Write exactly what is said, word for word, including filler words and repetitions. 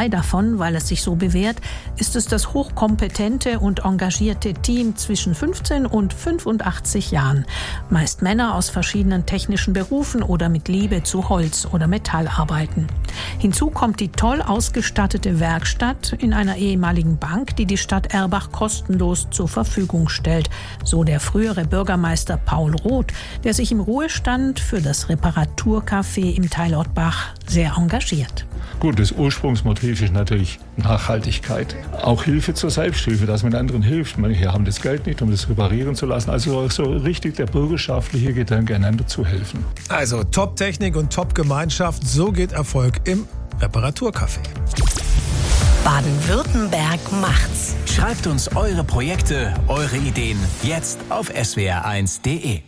Zwei davon, weil es sich so bewährt, ist es das hochkompetente und engagierte Team zwischen fünfzehn und fünfundachtzig Jahren. Meist Männer aus verschiedenen technischen Berufen oder mit Liebe zu Holz oder Metall arbeiten. Hinzu kommt die toll ausgestattete Werkstatt in einer ehemaligen Bank, die die Stadt Erbach kostenlos zur Verfügung stellt, so der frühere Bürgermeister Paul Roth, der sich im Ruhestand für das Reparaturcafé im Teilort Bach sehr engagiert. Gut, das Ursprungsmotiv ist natürlich Nachhaltigkeit. Auch Hilfe zur Selbsthilfe, dass man anderen hilft. Manche haben das Geld nicht, um das reparieren zu lassen. Also so richtig der bürgerschaftliche Gedanke, einander zu helfen. Also Top-Technik und Top-Gemeinschaft, so geht Erfolg im Reparaturcafé. Baden-Württemberg macht's. Schreibt uns eure Projekte, eure Ideen jetzt auf s w r eins punkt d e.